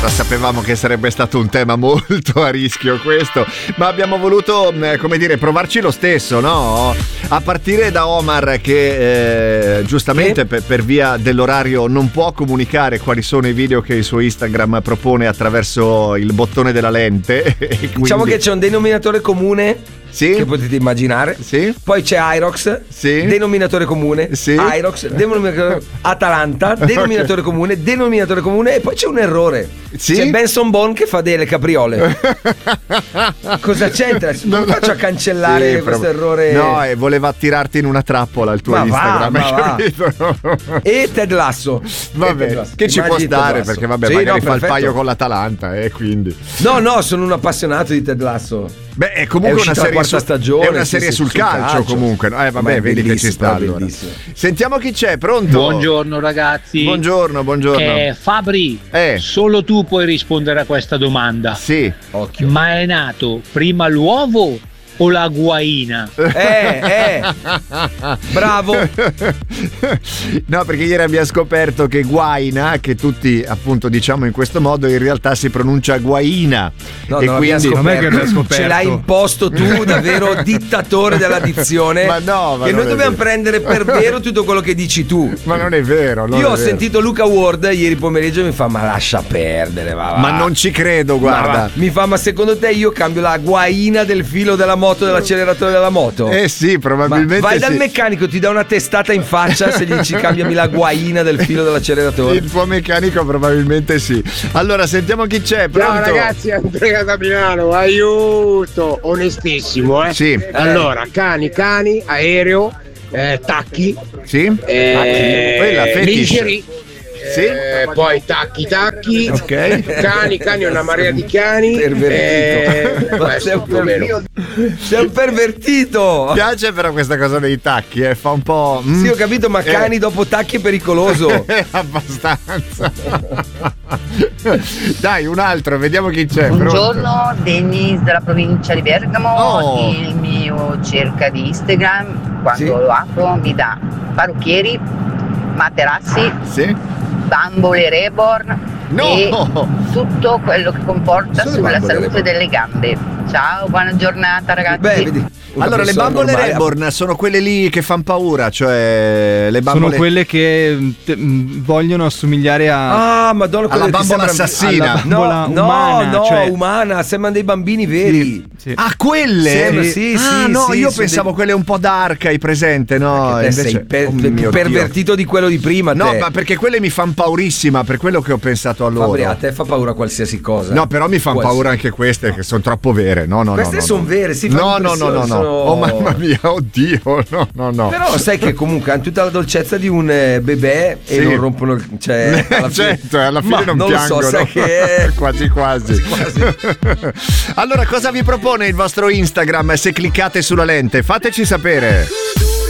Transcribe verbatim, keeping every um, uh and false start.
Allora, sapevamo che sarebbe stato un tema molto a rischio questo, ma abbiamo voluto, eh, come dire, provarci lo stesso, no? A partire da Omar che eh, giustamente per, per via dell'orario non può comunicare quali sono i video che il suo Instagram propone attraverso il bottone della lente. E quindi... Diciamo che c'è un denominatore comune. Sì. Che potete immaginare. Sì. Poi c'è Irox, sì. Denominatore comune. Sì. Irox, denominatore Atalanta, denominatore okay. comune, denominatore comune. E poi c'è un errore. Sì. C'è Benson Bourne che fa delle capriole. Cosa c'entra? Non faccio a cancellare sì, questo proprio. errore. No, e voleva attirarti in una trappola il tuo ma Instagram. Va, ma va. E Ted Lasso. Vabbè, Ted Lasso. Che ci può stare perché vabbè, sì, magari no, fa perfetto. il paio con l'Atalanta e eh, quindi. No, no, sono un appassionato di Ted Lasso. Beh, è comunque è una serie, su, stagione, è una serie sì, sul, sul calcio, calcio comunque. Eh vabbè, vedi che ci sta allora. Sentiamo chi c'è, pronto? Buongiorno ragazzi. Buongiorno, buongiorno. Eh, Fabri, eh. solo tu puoi rispondere a questa domanda. Sì. Occhio. Ma è nato prima l'uovo o la guaina? Eh, eh. Bravo. No, perché ieri abbiamo scoperto che guaina, che tutti appunto diciamo in questo modo, in realtà si pronuncia guaina. No, e quindi non è che scoperto. Ce l'hai imposto tu, davvero dittatore della dizione. Ma no, ma che noi dobbiamo vero. prendere per vero tutto quello che dici tu. Ma non è vero. Non Io è ho vero. sentito Luca Ward ieri pomeriggio e mi fa: ma lascia perdere, va, va. Ma non ci credo, guarda. Ma mi fa: ma secondo te io cambio la guaina del filo della moto, dell'acceleratore della moto? Eh sì, probabilmente. Ma vai dal sì. meccanico, ti dà una testata in faccia se gli dici cambiami la guaina del filo dell'acceleratore. Il tuo meccanico probabilmente sì. Allora sentiamo chi c'è. Pronto? Ciao ragazzi, Andrea da Milano, aiuto, onestissimo, eh. Sì. Allora, cani, cani, aereo, eh, tacchi. Sì. Eh, Quella fetish. Lingerie. Sì. Eh, poi tacchi tacchi, ok, cani cani una marea di cani, pervertito. Eh, questo, sei, un pervertito. sei un pervertito. Mi piace però questa cosa dei tacchi, eh, fa un po'. Mm. Sì, ho capito, ma cani eh. dopo tacchi è pericoloso. Abbastanza. Dai, un altro, vediamo chi c'è. Buongiorno, pronto? Denis dalla provincia di Bergamo. Oh. Il mio cerca di Instagram, quando sì. lo apro, mi dà parrucchieri, materassi, sì. bambole reborn no. e tutto quello che comporta Sono sulla salute reborn. delle gambe. Ciao, buona giornata ragazzi. Beh, vedi. Allora, le bambole normale. Reborn sono quelle lì che fanno paura, cioè le bambole. Sono quelle che te, mh, vogliono assomigliare a. Ah, madonna, alla bambola sembra... assassina. Alla bambola no, umana, no, no, cioè... umana, sembrano dei bambini veri. Sì, sì. Ah, quelle? Sembra, sì, ah, sì, no, sì, io sì, pensavo dei... quelle un po' dark, hai presente, no? Te invece sei per, oh, più pervertito di quello di prima. No, te. ma perché quelle mi fanno paurissima, per quello che ho pensato a loro. Fabri, a te fa paura qualsiasi cosa. No, però mi fanno Quasi. paura anche queste che sono troppo vere. No, no, queste no. sono no. vere, sì. No, no, no, no, no. Sono... Oh mamma mia, oddio, no, no, no. Però sai che comunque hanno tutta la dolcezza di un eh, bebè sì. e non rompono il... Cioè, alla fine... certo, alla fine ma non, non piangono. lo so, sai che... quasi quasi. quasi, quasi. Allora, cosa vi propone il vostro Instagram se cliccate sulla lente? Fateci sapere.